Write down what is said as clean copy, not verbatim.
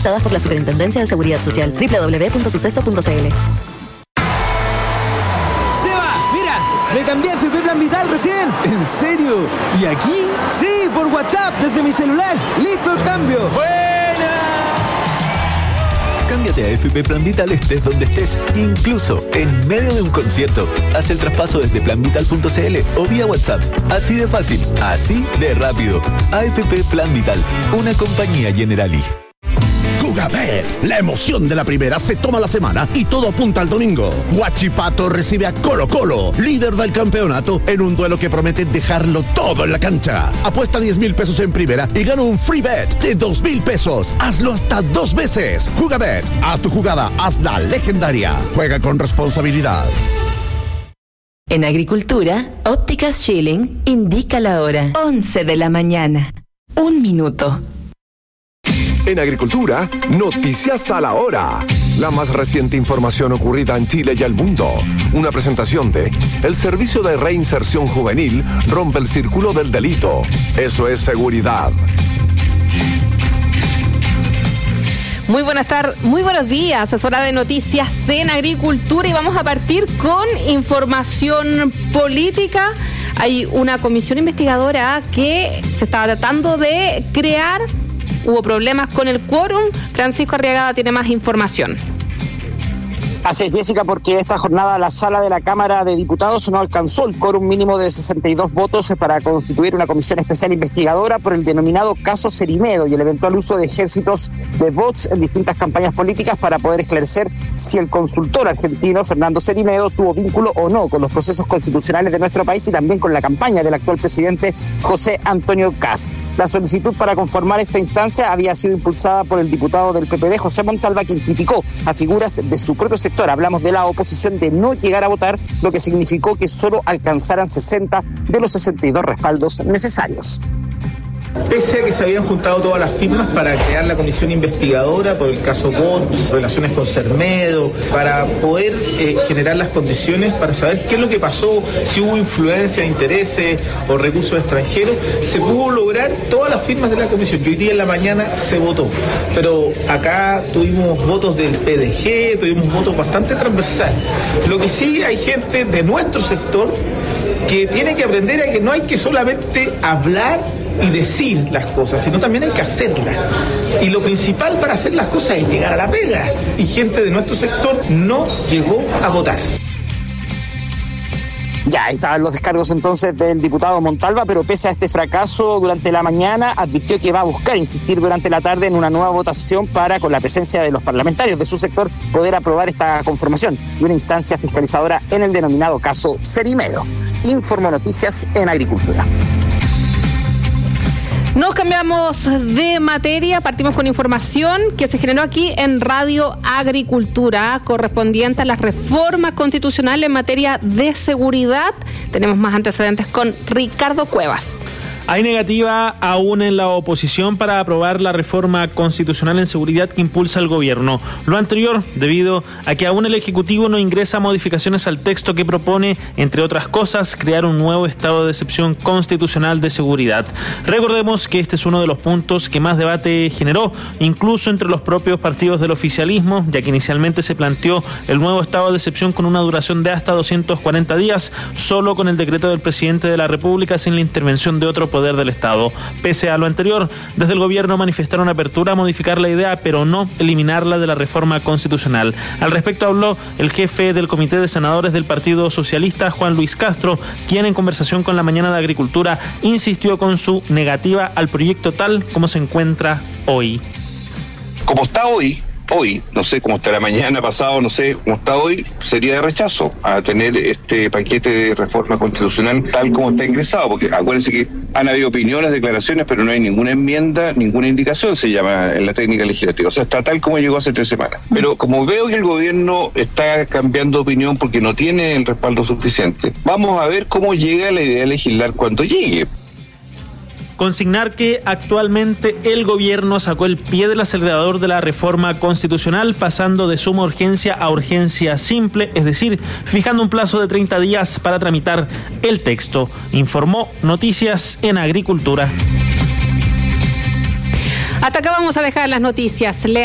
Autorizadas por la Superintendencia de Seguridad Social. www.suceso.cl. Me cambié a FP Plan Vital recién. ¿En serio? ¿Y aquí? Sí, por WhatsApp, desde mi celular. ¡Listo el cambio! ¡Buena! Cámbiate a FP Plan Vital estés donde estés, incluso en medio de un concierto. Haz el traspaso desde planvital.cl o vía WhatsApp. Así de fácil, así de rápido. AFP Plan Vital, una compañía Generali. Jugabet, la emoción de la primera se toma la semana y todo apunta al domingo. Huachipato recibe a Colo-Colo, líder del campeonato, en un duelo que promete dejarlo todo en la cancha. Apuesta 10,000 pesos en primera y gana un free bet de 2,000 pesos. Hazlo hasta 2 veces. Jugabet, haz tu jugada, hazla legendaria. Juega con responsabilidad. En Agricultura, Ópticas Schilling indica la hora. 11 de la mañana. 1 minuto. En Agricultura, noticias a la hora. La más reciente información ocurrida en Chile y el mundo. Una presentación de el Servicio de Reinserción Juvenil rompe el círculo del delito. Eso es seguridad. Muy buenos días, es hora de noticias en Agricultura y vamos a partir con información política. Hay una comisión investigadora que se estaba tratando de crear. Hubo problemas con el quórum. Francisco Arriagada tiene más información. Así es, Jessica, porque esta jornada la sala de la Cámara de Diputados no alcanzó el quórum mínimo de 62 votos para constituir una comisión especial investigadora por el denominado caso Cerimedo y el eventual uso de ejércitos de bots en distintas campañas políticas para poder esclarecer si el consultor argentino Fernando Cerimedo tuvo vínculo o no con los procesos constitucionales de nuestro país y también con la campaña del actual presidente José Antonio Kast. La solicitud para conformar esta instancia había sido impulsada por el diputado del PPD, José Montalva, quien criticó a figuras de su propio sector. Hablamos de la oposición de no llegar a votar, lo que significó que solo alcanzaran 60 de los 62 respaldos necesarios. Pese a que se habían juntado todas las firmas para crear la comisión investigadora por el caso BOT, relaciones con Cermedo, para poder generar las condiciones para saber qué es lo que pasó, si hubo influencia, intereses o recursos extranjeros, se pudo lograr todas las firmas de la comisión. Y hoy día en la mañana se votó. Pero acá tuvimos votos del PDG, tuvimos votos bastante transversales. Lo que sí hay gente de nuestro sector que tiene que aprender a que no hay que solamente hablar y decir las cosas, sino también hay que hacerlas. Y lo principal para hacer las cosas es llegar a la pega. Y gente de nuestro sector no llegó a votar. Ya estaban los descargos entonces del diputado Montalva, pero pese a este fracaso durante la mañana, advirtió que va a buscar insistir durante la tarde en una nueva votación para, con la presencia de los parlamentarios de su sector, poder aprobar esta conformación de una instancia fiscalizadora en el denominado caso Cerimedo. Informo Noticias en Agricultura. Nos cambiamos de materia, partimos con información que se generó aquí en Radio Agricultura, correspondiente a las reformas constitucionales en materia de seguridad. Tenemos más antecedentes con Ricardo Cuevas. Hay negativa aún en la oposición para aprobar la reforma constitucional en seguridad que impulsa el gobierno. Lo anterior debido a que aún el Ejecutivo no ingresa modificaciones al texto que propone, entre otras cosas, crear un nuevo estado de excepción constitucional de seguridad. Recordemos que este es uno de los puntos que más debate generó, incluso entre los propios partidos del oficialismo, ya que inicialmente se planteó el nuevo estado de excepción con una duración de hasta 240 días, solo con el decreto del presidente de la República sin la intervención de otro poder del Estado. Pese a lo anterior, desde el gobierno manifestaron apertura a modificar la idea, pero no eliminarla de la reforma constitucional. Al respecto habló el jefe del Comité de Senadores del Partido Socialista, Juan Luis Castro, quien en conversación con La Mañana de Agricultura insistió con su negativa al proyecto tal como se encuentra hoy. Como está hoy, no sé cómo estará mañana, pasado, no sé cómo está hoy, sería de rechazo a tener este paquete de reforma constitucional tal como está ingresado, porque acuérdense que han habido opiniones, declaraciones, pero no hay ninguna enmienda, ninguna indicación, se llama en la técnica legislativa, o sea, está tal como llegó hace 3 semanas. Pero como veo que el gobierno está cambiando de opinión porque no tiene el respaldo suficiente, vamos a ver cómo llega la idea de legislar cuando llegue. Consignar que actualmente el gobierno sacó el pie del acelerador de la reforma constitucional, pasando de suma urgencia a urgencia simple, es decir, fijando un plazo de 30 días para tramitar el texto, informó Noticias en Agricultura. Hasta acá vamos a dejar las noticias.